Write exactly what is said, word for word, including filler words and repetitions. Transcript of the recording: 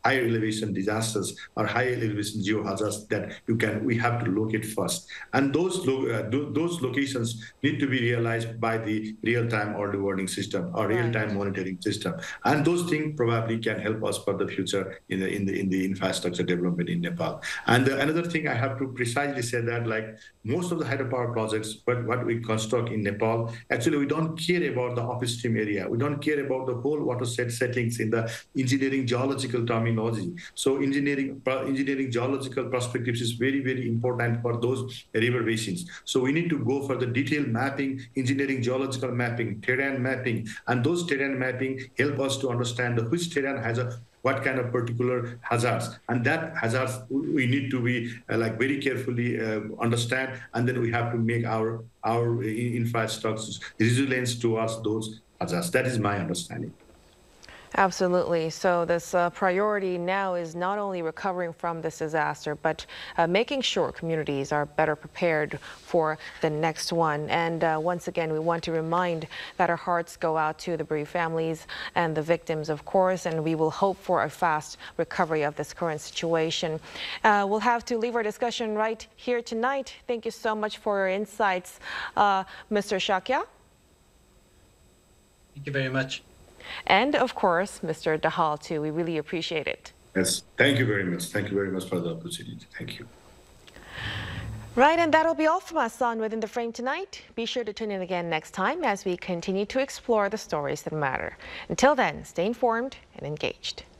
higher elevation disasters or higher elevation geohazards that you can we have to locate first. And those lo uh, those locations need to be realized by the real-time early warning system or real-time right. monitoring system. And those things probably can help us for the future in the in the in the infrastructure development in Nepal. And uh, another thing I have to precisely say that like most of the hydropower projects, but what we construct in Nepal, actually we don't care about the upstream area. We don't care about the whole watershed settings in the engineering geological terminology. So engineering engineering geological perspectives is very, very important for those river basins. So we need to go for the detailed mapping, engineering geological mapping, terrain mapping, and those terrain mapping help us to understand which terrain has a what kind of particular hazards, and that hazards we need to be uh, like very carefully uh, understand, and then we have to make our our infrastructures resilient towards those hazards. That is my understanding. Absolutely. So this uh, priority now is not only recovering from this disaster, but uh, making sure communities are better prepared for the next one. And uh, once again, we want to remind that our hearts go out to the bereaved families and the victims, of course, and we will hope for a fast recovery of this current situation. Uh, we'll have to leave our discussion right here tonight. Thank you so much for your insights, uh, Mister Shakya. Thank you very much. And of course, Mister Dahal, too. We really appreciate it. Yes, thank you very much. Thank you very much for the opportunity. Thank you. Right, and that'll be all from us on Within the Frame tonight. Be sure to tune in again next time as we continue to explore the stories that matter. Until then, stay informed and engaged.